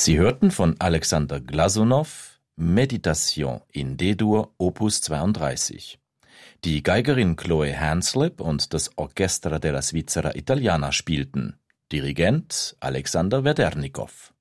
Sie hörten von Alexander Glasunow Meditation in D-Dur Opus 32. Die Geigerin Chloe Hanslip und das Orchestra della Svizzera Italiana spielten. Dirigent Alexander Vedernikow.